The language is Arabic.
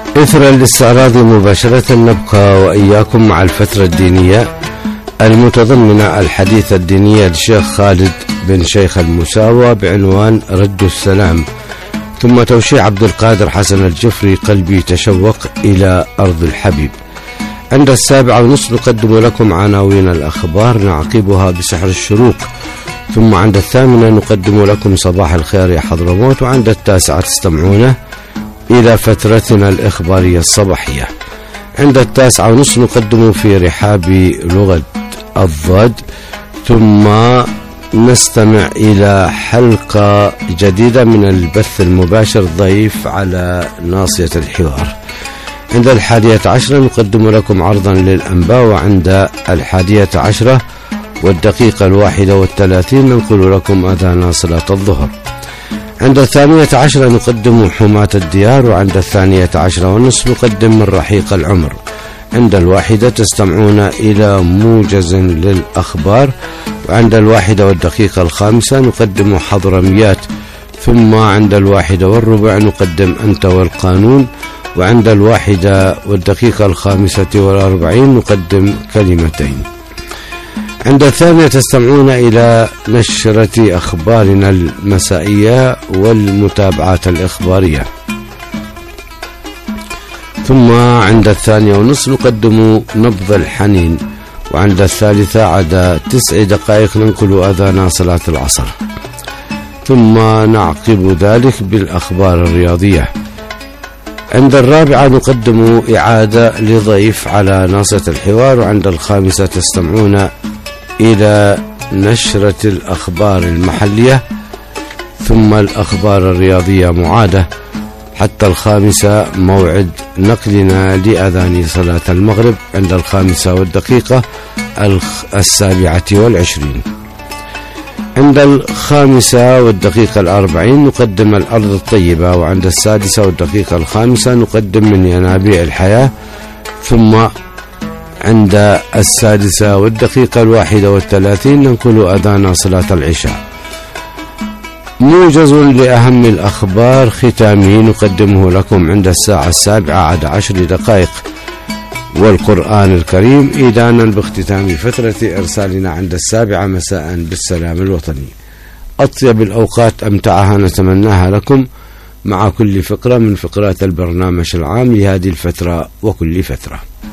إثر الاستعراض مباشرة نبقى وإياكم مع الفترة الدينية المتضمنة الحديث الدينية للشيخ خالد بن شيخ المساوى بعنوان رد السلام، ثم توشيح عبد القادر حسن الجفري قلبي تشوق إلى أرض الحبيب. عند 7:30 نقدم لكم عناوين الأخبار نعقبها بسحر الشروق، ثم عند 8 نقدم لكم صباح الخير يا حضرموت، وعند 9 تستمعون إلى فترتنا الإخبارية الصباحية. عند 9:30 نقدم في رحاب لغة الضاد، ثم نستمع إلى حلقة جديدة من البث المباشر ضيف على ناصية الحوار. عند 11:10 نقدم لكم عرضا للأنباء، وعند 11:10 والدقيقة 31 ننقل لكم صلاة الظهر. عند 12:10 نقدم حماة الديار، وعند 12:30 نقدم من رحيق العمر. عند 1 تستمعون إلى موجز للأخبار، وعند 1:05 نقدم حضرميات، ثم عند 1:15 نقدم أنت والقانون، وعند 1:45 نقدم كلمتين. عند 2 تستمعون إلى نشرة أخبارنا المسائية والمتابعات الإخبارية، ثم عند 2:30 نقدم نبض الحنين، وعند 3 عدا 9 دقائق ننقل أذان صلاة العصر، ثم نعقب ذلك بالأخبار الرياضية. عند 4 نقدم إعادة لضيف على ناصية الحوار، وعند 5 تستمعون إلى نشرة الأخبار المحلية، ثم الأخبار الرياضية معادة حتى 5 موعد نقلنا لأذان صلاة المغرب عند 5:27. عند 5:40 نقدم الأرض الطيبة، وعند 6:05 نقدم من ينابيع الحياة، ثم عند 6:31 ننقل أذان صلاة العشاء. موجز لأهم الأخبار ختامي نقدمه لكم عند 7:10 والقرآن الكريم، إيدانا باختتام فترة إرسالنا عند 7 مساء بالسلام الوطني. أطيب الأوقات أمتعها نتمناها لكم مع كل فقرة من فقرات البرنامج العام لهذه الفترة وكل فترة.